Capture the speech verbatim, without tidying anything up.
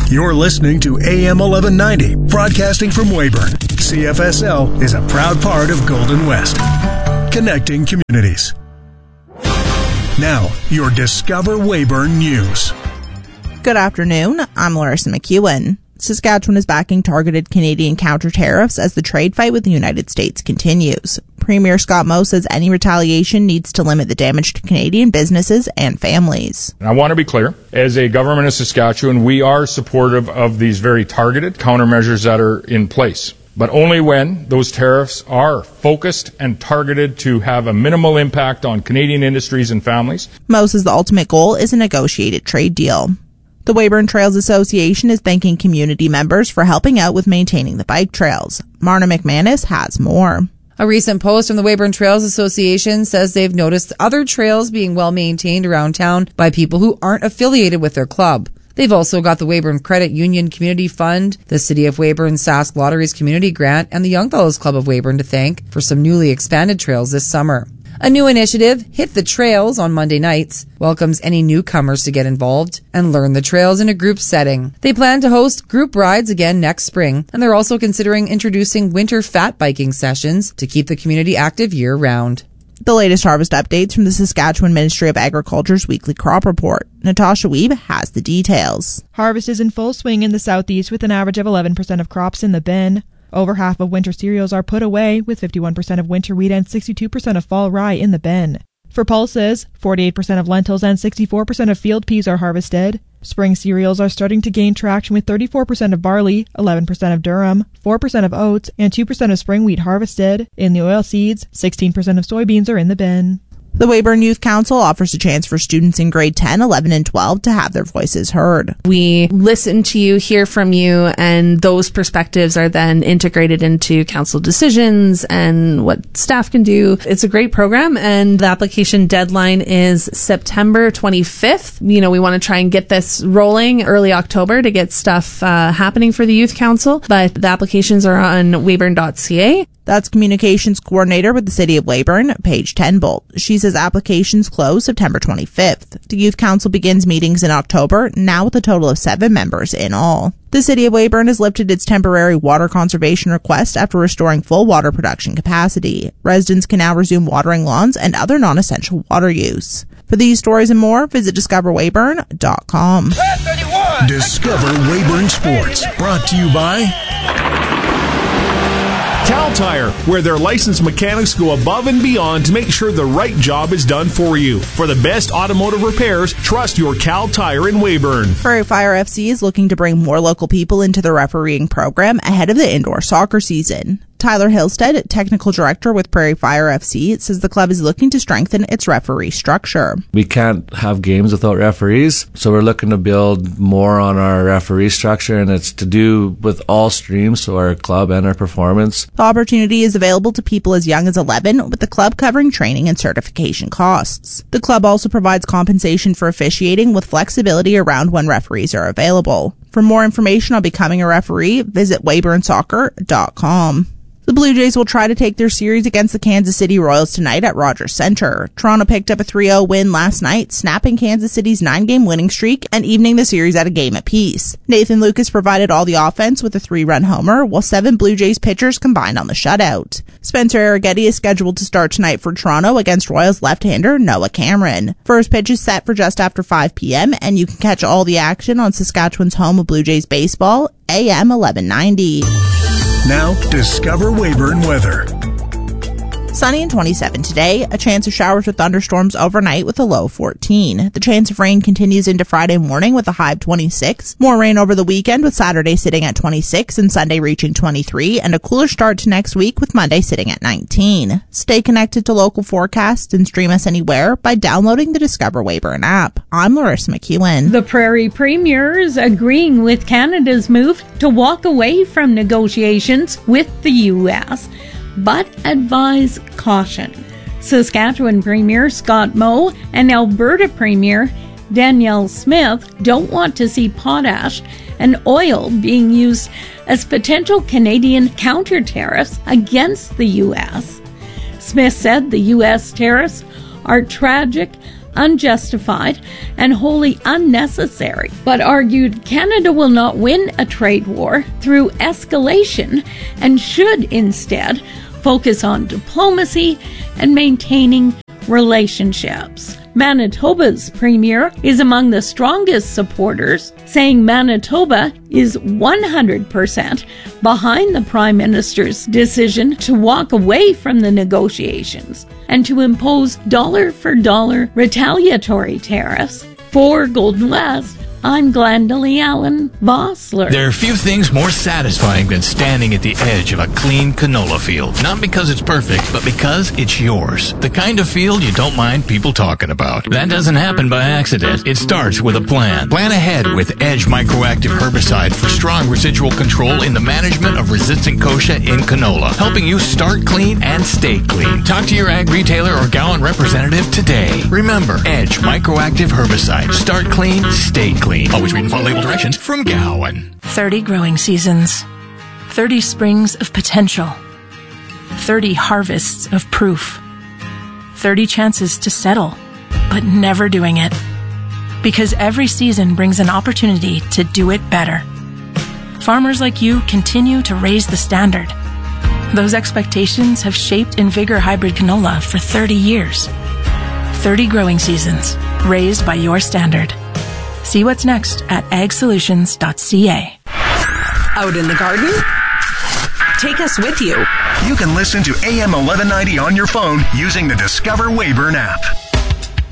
You're listening to A M eleven ninety, broadcasting from Weyburn. C F S L is a proud part of Golden West, connecting communities. Now, your Discover Weyburn News. Good afternoon. I'm Larissa McEwen. Saskatchewan is backing targeted Canadian counter tariffs as the trade fight with the United States continues. Premier Scott Moe says any retaliation needs to limit the damage to Canadian businesses and families. I want to be clear. As a government of Saskatchewan, we are supportive of these very targeted countermeasures that are in place, but only when those tariffs are focused and targeted to have a minimal impact on Canadian industries and families. Moe says the ultimate goal is a negotiated trade deal. The Weyburn Trails Association is thanking community members for helping out with maintaining the bike trails. Marna McManus has more. A recent post from the Weyburn Trails Association says they've noticed other trails being well maintained around town by people who aren't affiliated with their club. They've also got the Weyburn Credit Union Community Fund, the City of Weyburn Sask Lotteries Community Grant, and the Young Fellows Club of Weyburn to thank for some newly expanded trails this summer. A new initiative, Hit the Trails on Monday nights, welcomes any newcomers to get involved and learn the trails in a group setting. They plan to host group rides again next spring, and they're also considering introducing winter fat biking sessions to keep the community active year-round. The latest harvest updates from the Saskatchewan Ministry of Agriculture's weekly crop report. Natasha Weeb has the details. Harvest is in full swing in the southeast with an average of eleven percent of crops in the bin. Over half of winter cereals are put away, with fifty-one percent of winter wheat and sixty-two percent of fall rye in the bin. For pulses, forty-eight percent of lentils and sixty-four percent of field peas are harvested. Spring cereals are starting to gain traction with thirty-four percent of barley, eleven percent of durum, four percent of oats, and two percent of spring wheat harvested. In the oilseeds, sixteen percent of soybeans are in the bin. The Weyburn Youth Council offers a chance for students in grade ten, eleven, and twelve to have their voices heard. We listen to you, hear from you, and those perspectives are then integrated into council decisions and what staff can do. It's a great program, and the application deadline is September twenty-fifth. You know, we want to try and get this rolling early October to get stuff uh, happening for the Youth Council, but the applications are on weyburn dot c a. That's Communications Coordinator with the City of Weyburn, Paige Tenbolt. She says applications close September twenty-fifth. The Youth Council begins meetings in October, now with a total of seven members in all. The City of Weyburn has lifted its temporary water conservation request after restoring full water production capacity. Residents can now resume watering lawns and other non-essential water use. For these stories and more, visit discover weyburn dot com. Discover Weyburn Sports, brought to you by Cal Tire, where their licensed mechanics go above and beyond to make sure the right job is done for you. For the best automotive repairs, trust your Cal Tire in Weyburn. Prairie Fire F C is looking to bring more local people into the refereeing program ahead of the indoor soccer season. Tyler Hillstead, technical director with Prairie Fire F C, says the club is looking to strengthen its referee structure. We can't have games without referees, so we're looking to build more on our referee structure, and it's to do with all streams, so our club and our performance. The opportunity is available to people as young as eleven, with the club covering training and certification costs. The club also provides compensation for officiating with flexibility around when referees are available. For more information on becoming a referee, visit weyburn soccer dot com. The Blue Jays will try to take their series against the Kansas City Royals tonight at Rogers Centre. Toronto picked up a three oh win last night, snapping Kansas City's nine-game winning streak and evening the series at a game apiece. Nathan Lucas provided all the offense with a three-run homer, while seven Blue Jays pitchers combined on the shutout. Spencer Arrighetti is scheduled to start tonight for Toronto against Royals left-hander Noah Cameron. First pitch is set for just after five p.m., and you can catch all the action on Saskatchewan's home of Blue Jays baseball, A M eleven ninety. Now, Discover Weyburn weather. Sunny and twenty-seven today, a chance of showers with thunderstorms overnight with a low of fourteen. The chance of rain continues into Friday morning with a high of twenty-six. More rain over the weekend with Saturday sitting at twenty-six and Sunday reaching twenty-three, and a cooler start to next week with Monday sitting at nineteen. Stay connected to local forecasts and stream us anywhere by downloading the Discover Weyburn app. I'm Larissa McEwen. The Prairie Premier is agreeing with Canada's move to walk away from negotiations with the U S, but advise caution. Saskatchewan Premier Scott Moe and Alberta Premier Danielle Smith don't want to see potash and oil being used as potential Canadian counter tariffs against the U S. Smith said the U S tariffs are tragic, unjustified and wholly unnecessary, but argued Canada will not win a trade war through escalation and should instead focus on diplomacy and maintaining relationships. Manitoba's premier is among the strongest supporters, saying Manitoba is one hundred percent behind the Prime Minister's decision to walk away from the negotiations and to impose dollar-for-dollar retaliatory tariffs. For Golden West, I'm Glendalee Allen Bossler. There are few things more satisfying than standing at the edge of a clean canola field. Not because it's perfect, but because it's yours. The kind of field you don't mind people talking about. That doesn't happen by accident. It starts with a plan. Plan ahead with Edge Microactive Herbicide for strong residual control in the management of resistant kochia in canola, helping you start clean and stay clean. Talk to your ag retailer or Gowan representative today. Remember, Edge Microactive Herbicide. Start clean, stay clean. Always read and follow label directions from Gowan. thirty growing seasons. thirty springs of potential. thirty harvests of proof. thirty chances to settle, but never doing it. Because every season brings an opportunity to do it better. Farmers like you continue to raise the standard. Those expectations have shaped InVigor Hybrid Canola for thirty years. thirty growing seasons, raised by your standard. See what's next at ag solutions dot c a. Out in the garden? Take us with you. You can listen to A M eleven ninety on your phone using the Discover Weyburn app.